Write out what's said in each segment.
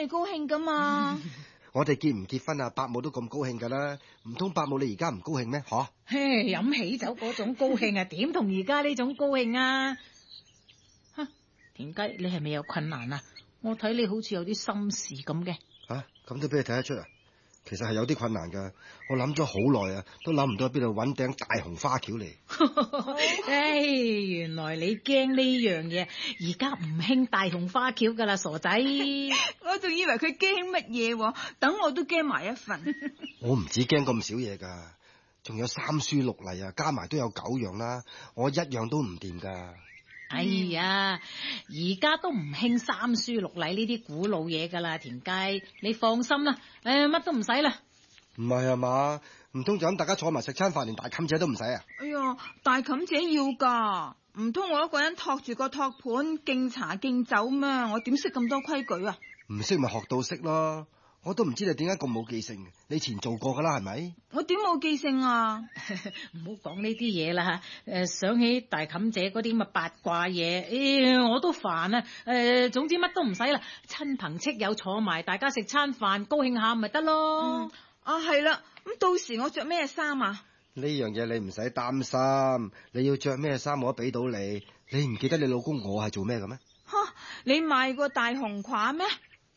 你高興噶嘛。 我哋結唔結婚啊？伯母都咁高興噶啦，唔通伯母你而家唔高興咩？吓？ 嘿，飲喜酒嗰種高興啊，點同而家呢種高興啊？吓，田雞，你係咪有困難啊？我睇你好似有啲心事咁嘅。 吓，咁都俾你睇得出啊？其實係有啲困難噶，我諗咗好耐啊，都諗唔到喺邊度搵頂大紅花轎嚟。 唉，原來你驚呢樣嘢，而家唔興大紅花轎噶啦，傻仔。 我仲以為佢驚乜嘢，等我都驚埋一份。 我唔止驚咁少嘢噶，仲有三書六禮啊，加埋都有9樣啦，我一樣都唔掂噶。 哎呀，而家都唔興三書六禮呢啲古老嘢噶啦，田雞，你放心啦，乜都唔使啦。 唔係啊嘛，唔通就咁大家坐埋食餐飯，連大冚者都唔使啊？ 哎呀，大冚者要噶，唔通我一個人托住個托盤敬茶敬酒咩？我點識咁多規矩啊？ 唔識咪學到識咯。我都唔知你點解咁冇記性，你以前做過噶啦係咪？ 我點冇記性啊？ 唔好講呢啲嘢啦吓，想起大冚姐嗰啲咁嘅八卦嘢，我都煩啊！總之乜都唔使啦，親朋戚友坐埋，大家食餐飯，高興下咪得咯。 係啦，咁到時我着咩衫啊？ 呢樣嘢你唔使擔心，你要着咩衫我都俾到你。你唔記得你老公我係做咩嘅咩？ 你賣過大紅褂咩？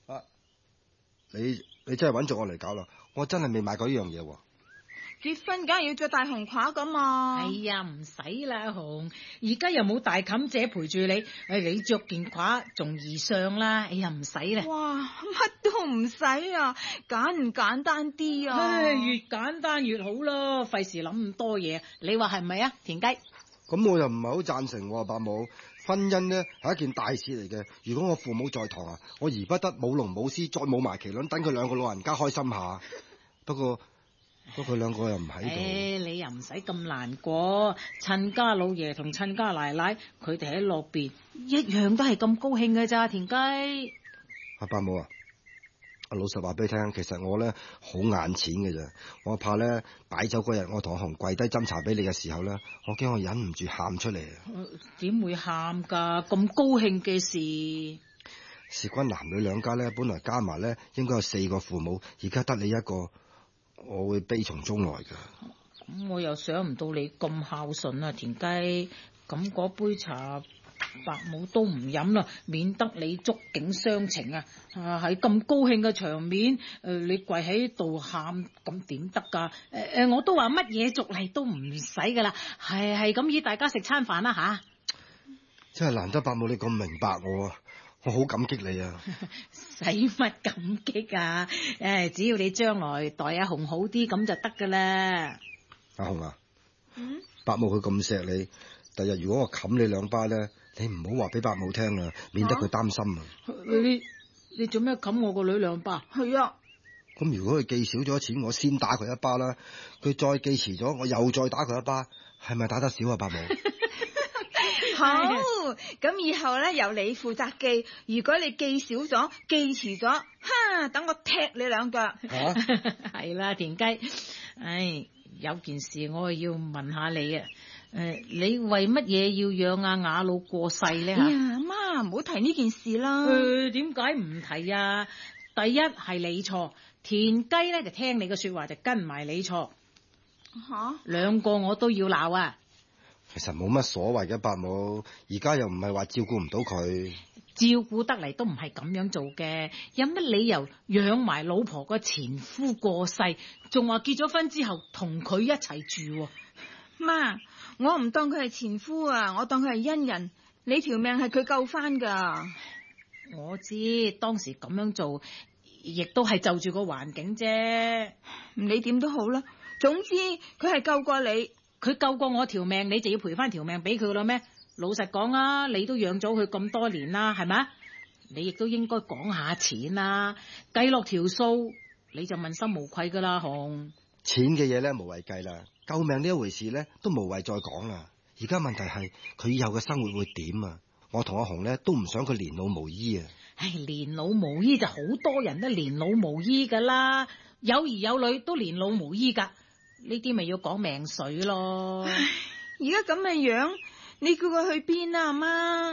你真係揾咗我嚟搞啦！我真係未買過呢樣嘢。 結婚梗係要着大紅褂噶嘛。 哎呀，唔使啦，紅，而家又冇大冚姐陪住你，你着件褂仲易上啦。哎呀，唔使啦。 哇，乜都唔使啊，簡唔簡單啲啊？ 越簡單越好咯，費事諗咁多嘢。你話係咪啊，田雞？ 咁我又唔係好贊成喎，伯母。婚姻呢係一件大事嚟嘅，如果我父母在堂啊，我而不得舞龍舞獅，再舞埋麒麟，等佢兩個老人家開心下。不過佢兩個又唔喺度。 你又唔使咁難過，親家老爺同親家奶奶佢哋喺落邊，一樣都係咁高興嘅咋，田雞。 伯母啊，老實話俾你聽，其實我咧好眼淺嘅咋，我怕咧擺酒嗰日我同阿紅跪低斟茶俾你嘅時候咧，我驚我忍唔住喊出嚟啊！ 點會喊噶？咁高興嘅事， 事關男女兩家咧，本來加埋咧應該有4個父母，而家得你一個，我會悲從中來噶。 咁我又想唔到你咁孝順啊，田雞。咁嗰杯茶伯母都唔飲啦，免得你觸景傷情啊！喺咁高興嘅場面，你跪喺度喊，咁點得噶？我都話乜嘢俗例都唔使噶啦，係咁以大家食餐飯啦吓。 真係難得伯母你咁明白我啊，我好感激你啊！ 使乜感激啊？只要你將來待阿紅好啲咁就得噶啦。 阿紅啊，伯母佢咁錫你，第日如果我冚你2巴咧，你唔好話俾伯母聽啊，免得佢擔心啊。 你做咩冚我個女2巴？ 係啊。 咁如果佢記少咗錢，我先打佢1巴啦。佢再記遲咗，我又再打佢1巴，係咪打得少啊？伯母。 好，咁以後咧由你負責記，如果你記少咗、記遲咗，等我踢你2腳。 係啦，田雞。有件事我要問下你啊。你為乜嘢要養阿雅老過世咧？ 哎呀，媽，唔好提呢件事啦。 點解唔提啊？第一係你錯，田雞咧就聽你嘅說話就跟埋你錯。2個我都要鬧啊！ 其實冇乜所謂嘅，伯母，而家又唔係話照顧唔到佢， 照顧得嚟都唔係咁樣做嘅，有乜理由養埋老婆個前夫過世，仲話結咗婚之後同佢一齊住？ 媽，我唔當佢係前夫啊，我當佢係恩人，你條命係佢救翻噶。 我知當時咁樣做，亦都係就住個環境啫。 唔理點都好啦，總之佢係救過你。 佢救過我條命，你就要賠翻條命俾佢啦咩？老實講啊，你都養咗佢咁多年啦，係咪？你亦都應該講下錢啦，計落條數，你就問心無愧噶啦，紅。 錢嘅嘢咧無謂計啦，救命呢一回事咧都無謂再講啦。而家問題係佢以後嘅生活會點啊？我同阿紅咧都唔想佢年老無依啊。 年老無依就好多人都年老無依噶啦，有兒有女都年老無依噶。呢啲咪要講命水咯。 而家咁嘅樣，你叫佢去邊啊？阿媽，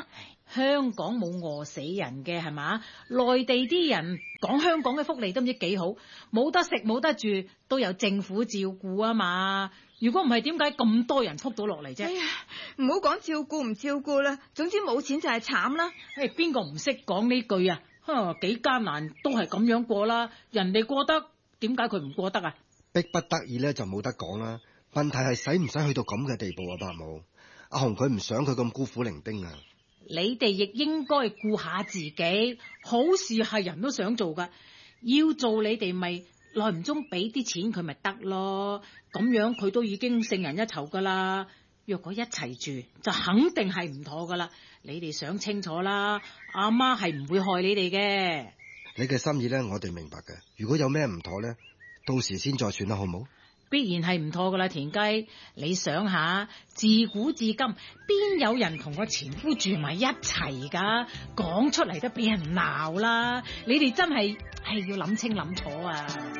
香港冇餓死人嘅係嘛？內地啲人講香港嘅福利都唔知幾好，冇得食冇得住都有政府照顧啊嘛。如果唔係，點解咁多人撲到落嚟啫？ 哎呀，唔好講照顧唔照顧啦，總之冇錢就係慘啦。 邊個唔識講呢句啊？幾艱難都係咁樣過啦，人哋過得，點解佢唔過得啊？ 逼不得已咧就冇得講啦。問題係使唔使去到咁嘅地步啊？伯母，阿紅佢唔想佢咁孤苦伶仃啊。 你哋亦應該顧下自己，好事係人都想做噶，要做你哋咪耐唔中俾啲錢佢咪得咯，咁樣佢都已經勝人一籌噶啦。若果一齊住就肯定係唔妥噶啦，你哋想清楚啦，阿媽係唔會害你哋嘅。 你嘅心意咧，我哋明白嘅。如果有咩唔妥咧，到時先再算啦，好唔好？ 必然係唔妥噶啦，田雞，你想下，自古至今邊有人同個前夫住埋一齊噶？講出嚟都俾人鬧啦！你哋真係要諗清諗楚啊！